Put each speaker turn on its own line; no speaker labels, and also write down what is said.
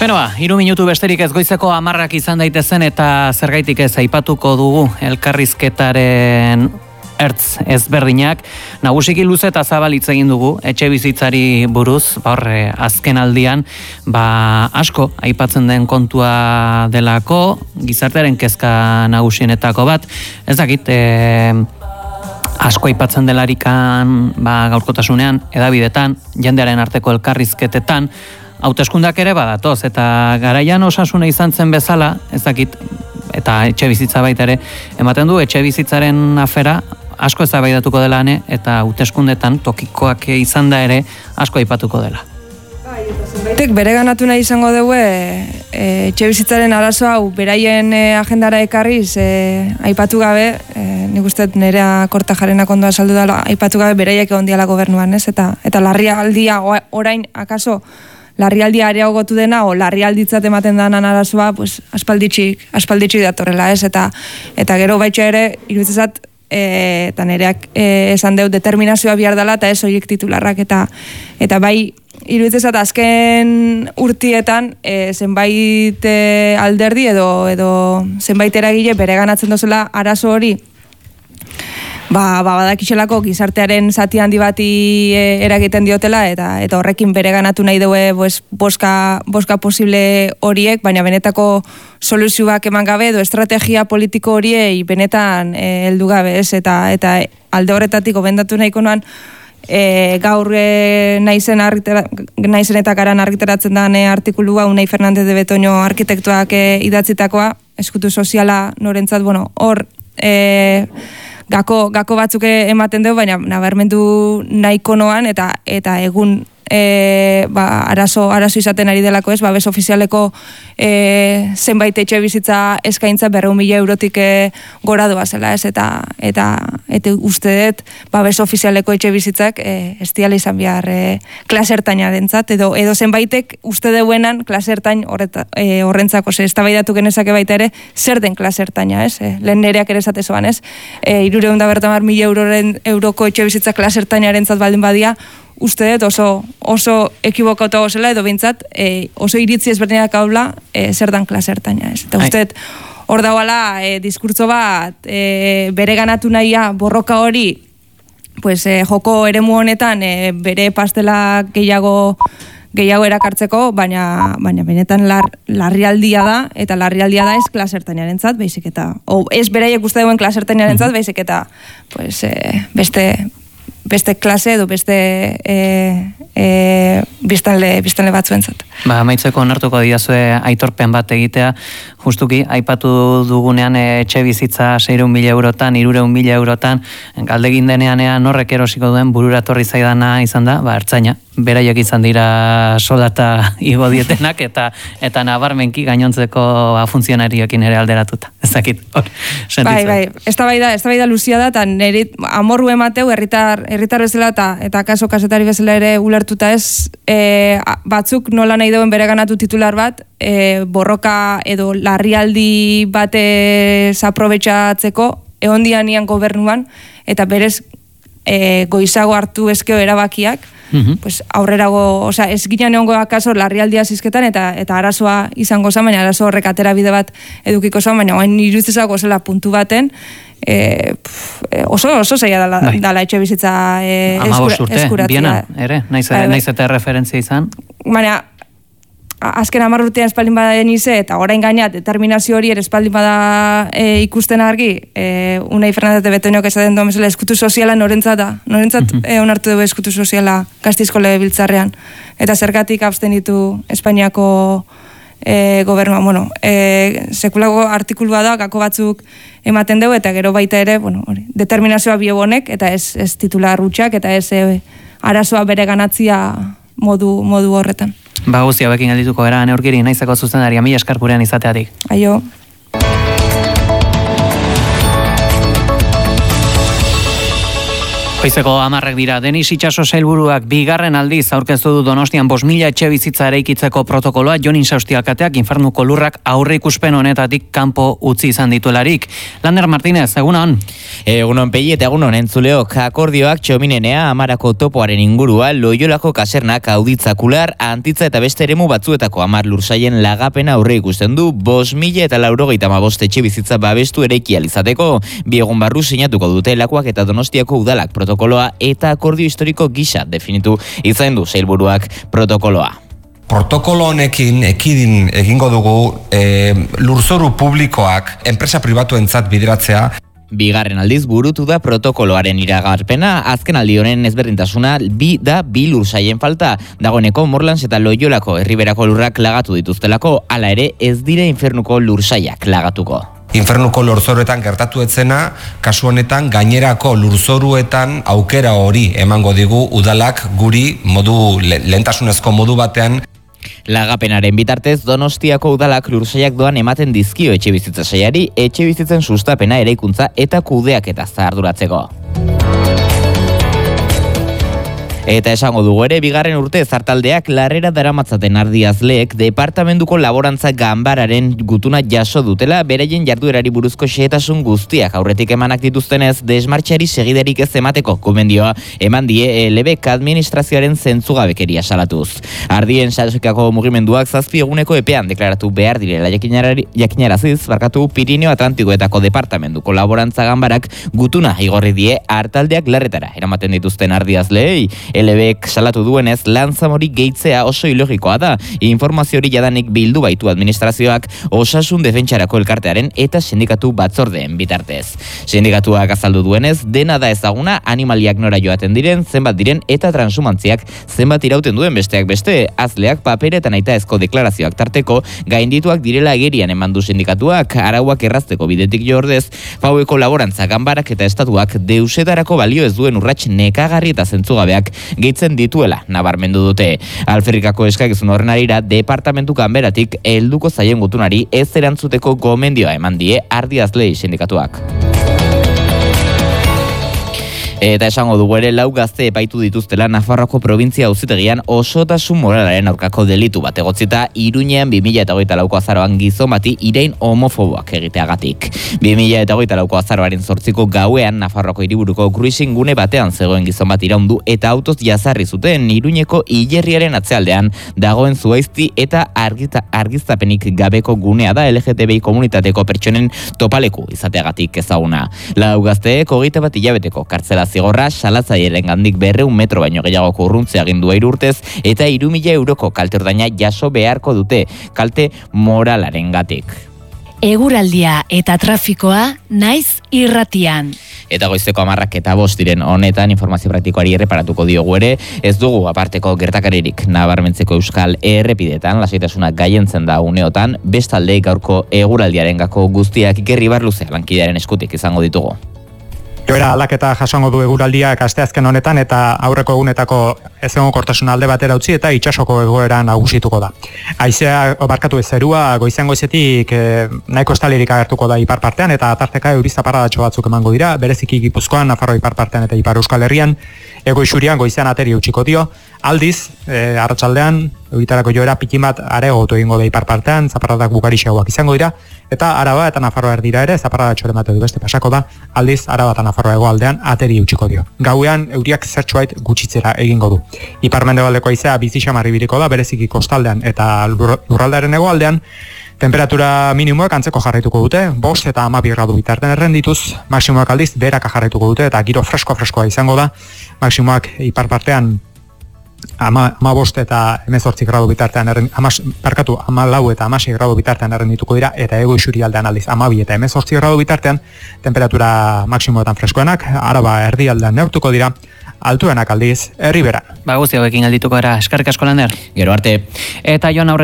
Beno 3 minutu besterik ez goizeko 10 izan daitezen eta zergaitik ez aipatuko dugu elkarrizketaren ertz ezberdinak. Nagusiki luze eta zabal hitz egin dugu etxe bizitzari buruz, azken aldian asko aipatzen den kontua delako, gizartearen kezka nagusienetako bat. Ez dakit, asko aipatzen delarikan gaurkotasunean, edabidetan, jendearen arteko elkarrizketetan, hauteskundak ere badatoz, eta garaian osasuna izan zen bezala, ez dakit, eta etxe bizitza baita ere, ematen du etxe bizitzaren afera asko ezabaidatuko dela eta hauteskundetan tokikoak izan da ere asko aipatuko dela.
Tek bere ganatu nahi izango dugu etxe bizitzaren arazo hau beraien agendara ekarriz aipatu gabe, nik uste nerea Kortajarenak ondo azaldu dela, aipatu gabe beraiek egon diala gobernuan, ez? Eta larrialdia orain akaso larrialdia areagotu dena o larrialditzat ematen danan arazoa, pues aspalditxik datorrela, ez? Eta gero baitxa ere iruditzat eta nereak esan deu determinazioa bihar dela eta ez horiek titularrak eta bai iruditzat azken urtietan zenbait alderdi edo zenbait eragile bereganatzen dozela arazo hori badakitxelako gizartearen zati handi bati eragiten diotela eta horrekin bereganatu nahi dugu boska posible horiek, baina benetako soluzioak eman gabe edo estrategia politiko horiei benetan heldu gabe, ez? Eta alde horretatik gobendatu nahiko noan gaur naizen eta garan argiteratzen den artikulua Unai Fernandez de Betoño arkitektuak idatzitakoa, eskutu soziala norentzat, hor gako batzuk ematen dugu, baina nabarmendu nahiko noan eta egun arazo izaten ari delako, ez? Babes ofizialeko zenbait etxe bizitza eskaintza 400.000 eurotik gora doazela, ez? Eta uste dut babes ofizialeko etxe bizitzak ez diala izan behar klase ertainarentzat edo zenbaitek uste deuenan klase ertain horrentzako, eztabaidatu genezake baita ere zer den klase ertaina, ez? Lehen nereak ere esatezoan, ez? 350.000 euroko etxe bizitza klase ertainarentzat baldin badia, uste dut oso ekibokatu gozela edo bintzat oso iritzi ezberdinak haula zer dan klase ertaina, ez? Eta uste dut hor dauala diskurtso bat bere ganatu nahia borroka hori joko eremu honetan bere pastela gehiago erakartzeko, baina benetan larrialdia da, eta larrialdia da ez klase ertainarentzat, baizik eta ez beraiek uste duen klase ertainarentzat, baizik eta beste klase edo beste biztanle batzuentzat.
Amaitzeko onartuko diazue aitorpen bat egitea, justuki aipatu dugunean etxe bizitza 600.000 eurotan, 300.000 eurotan, galdegin denean norrek erosiko duen bururatorri zaidana izan da, ertzaina. Beraiek izan dira soldata igo dietenak eta nabarmenki gainontzeko funtzionarioekin ere alderatuta. Ez dakit hor.
Bai, eztabaida luzia da, eta nire amorru emateu herritar bezala eta kasetari bezala ere ulertuta ez, batzuk nola nahi duen bere ganatu titular bat, borroka edo larrialdi batez aprobetxatzeko, ehondian nian gobernuan, eta berez goizago hartu ezkeo erabakiak, aurrerago, ez ginen egongo akaso larrialdia zizketan eta arazoa izango zen, baina arazo horrek atera bide bat edukiko zen, baina oain iruditzezako zela puntu baten, oso zaila dala etxe bizitza eskuratzea.
15 urte, biena, ere, naiz eta referentzia izan.
Baina, azken 10 urtean espaldin bada nize, eta orain gainat, determinazio hori ere espaldin bada ikusten argi, Unai Fernandez de Betoñok esaten duen bezala eskutu soziala norentzat da. Norentzat onartu dugu eskutu soziala Gasteizko Legebiltzarrean. Eta zergatik abstenitu Espainiako gobernua. Sekulako artikulua da, gako batzuk ematen dugu, eta gero baita ere, determinazioa biobonek, eta ez titular hutsak, eta ez arazoa bere ganatzia modu horretan.
Guzti hauekin geldituko gara, neurkiri naizeko zuzendaria, mila esker gurean izateatik.
Aio.
Goizeko 10 dira. Denis Itxaso sailburuak bigarren aldiz aurkeztu du Donostian 5.000 etxebizitza eraikitzeko protokoloa. Jon Insausti alkateak infernuko lurrak aurre ikuspen honetatik kanpo utzi izan dituelarik. Lander Martínez, egunon.
Egunon Pei eta egunon entzuleok. Akordioak Txominenea Amarako topoaren ingurua, Loiolako kasernak, Auditzakular, Antitza eta beste eremu batzuetako 10 lursaien lagapena aurre ikusten du 5.095 etxebizitza babestu eraiki ahal izateko. 2 egun barru sinatuko dute Lakuak eta Donostiako udalak protokoloa eta akordio historiko gisa definitu izan du sailburuak protokoloa.
Protokolo honekin ekidin egingo dugu lurzoru publikoak enpresa pribatuentzat bideratzea.
Bigarren aldiz burutu da protokoloaren iragarpena, azken aldi honen ezberdintasuna bi lursaien falta. Dagoeneko Morlans eta Loiolako herriberako lurrak lagatu dituztelako, hala ere ez dire infernuko lursaiak lagatuko.
Infernuko lurzoruetan gertatu etzena, kasu honetan gainerako lurzoruetan aukera hori emango digu udalak guri lehentasunezko modu batean.
Lagapenaren bitartez, Donostiako udalak lursaiak doan ematen dizkio etxebizitza sailari, etxebizitzen sustapena eraikuntza eta kudeaketa arduratzeko. Eta esango dugu ere, bigarren urte zartaldeak larrera daramatzaten ardiazleek departamentuko laborantza ganbararen gutuna jaso dutela, beraien jarduerari buruzko xehetasun guztiak aurretik emanak dituztenez, desmartxari segiderik ez emateko gomendioa eman die LBK administrazioaren zentzugabekeria salatuz. Ardien sasekako mugimenduak 7 eguneko epean deklaratu behar direla jakinaraziz, Pirineo Atlantikoetako departamentuko laborantza ganbarak gutuna igorri die hartaldeak larretara eramaten dituzten ardiazleei. LBek salatu duenez, lan zamori gehitzea oso ilogikoa da. Informazio hori jadanik bildu baitu administrazioak Osasun Defentsarako elkartearen eta sindikatu batzordeen bitartez. Sindikatuak azaldu duenez, dena da ezaguna animaliak nora joaten diren, zenbat diren eta transumantziak zenbat irauten duen besteak beste. Azleak paperetan aitaezko deklarazioak tarteko gaindituak direla agerian eman du sindikatuak, arauak errazteko bidetik jo ordez, Paueko laborantza ganbarak eta estatuak deusetarako balio ez duen urrats nekagarri eta zentzugabeak gehitzen dituela nabarmendu dute. Alferrikako eskakizun horren arira, departamentu kanberatik helduko zaien gutunari ez erantzuteko gomendioa eman die ardiazlei sindikatuak. Eta esango dugu ere, 4 gazte epaitu dituztela Nafarroako provintzia auzitegian osotasun moralaren aurkako delitu bat egotzita Iruñean 2024ko azaroan gizon bati irain homofoboak egiteagatik. 2024ko azaroaren 8ko gauean Nafarroako hiriburuko cruising gune batean zegoen gizon bat iraundu eta autoz jazarri zuten Iruñeko hilerriaren atzealdean dagoen Zuaizti eta argiztapenik gabeko gunea da LGTBI komunitateko pertsonen topaleku izateagatik ezaguna. 4 gazteek 21 hilabeteko kartzela zigorra salatzailearen gandik 200 metro baino gehiagoko urruntzea agindua 3 urtez eta 3.000 euroko kalte ordaina jaso beharko dute kalte moralarengatik.
Eguraldia eta trafikoa naiz irratian.
Eta goizeko 10:05 diren honetan informazio praktikoari erreparatuko diogu ere, ez dugu aparteko gertakaririk nabarmentzeko euskal errepidetan, lasaitasuna gaientzen da uneotan, bestalde gaurko eguraldiarengako guztiak Iker Ibarluzea lankidearen eskutik izango ditugu.
Joera aldaketa jasongo du eguraldiak asteazken honetan eta aurreko egunetako ezegonkortasun alde batera utzi eta itsasoko egoera nagusituko da. Haizea zerua goizean goizetik nahiko estalirik agertuko da ipar partean eta tarteka euri zaparradatxo batzuk emango dira, bereziki Gipuzkoan, Nafarroa ipar partean eta ipar Euskal Herrian, ego isurian goizean ateri utziko dio. Aldiz, arratsaldean euritarako joera pikin bat areagotu egingo da ipar partean, zaparradak bukarixeagoak izango dira, eta Araba eta Nafarroa erdira ere zaparradatxo emate du beste pasako da, aldiz Araba eta Nafarroa hegoaldean ateri utziko dio. Gauean euriak zertxoait gutxitzera egingo du. Ipar-mendebaldeko haizea bizi xamarri biliko da, bereziki kostaldean eta lurraldearen hegoaldean, temperatura minimoak antzeko jarraituko dute, 5 eta 12 gradu bitartean errendituz, maksimoak aldiz beraka jarraituko dute eta giro freskoa izango da, maksimoak ipar partean 15 eta 18 gradu bitartean 14 eta 16 gradu bitartean errendituko dira eta ego isurialdean aldiz 12 eta 18 gradu bitartean temperatura maksimoetan freskoenak, Araba erdialdean neurtuko dira, altuenak aldiz herriberan.
Guzti hauekin aldituko era, eskerrik asko Lander.
Gero arte.
Eta Jon